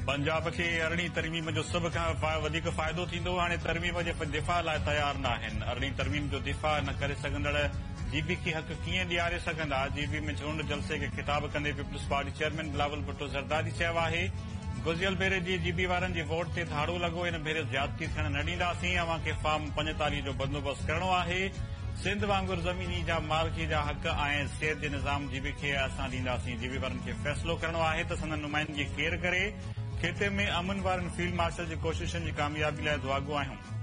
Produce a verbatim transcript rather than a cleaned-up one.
पंजाब खे अरिड़हीं तरमीम जो सभ खां वधीक फ़ाइदो थींदो। हाणे तरमीम जे दिफ़ा लाइ तयार न आहिनि। अरिड़हीं तरमीम जो दिफ़ा न करे सघंदड़ जीबी खे हक़ कीअं ॾियारे सघंदा? जीबी में चूंड जलसे खे ख़िताब कंदे peoples party chairman Bilawal Bhutto Zardari चयो आहे, गुज़िरियल भेरे जी जीबी वारनि जे वोट ते धाड़ो लॻो। हिन भेरे ज़्यादती थियण न ॾींदासीं। अव्हां खे फार्म पंजेतालीह जो बंदोबस्त करणो आहे। सिंध वांगुरु ज़मीनी जा मालिकी जा हक़ ऐं सिहत जे निज़ाम जीबी खे असां ॾींदासीं। जीबी वारनि खे फ़ैसिलो करणो आहे त संदन नुमाइंदगी केरु करे। खेते में अमन वारनि फील्ड मार्शल जी कोशिशुनि जी कामयाबी लाइ दुआगो आहियूं।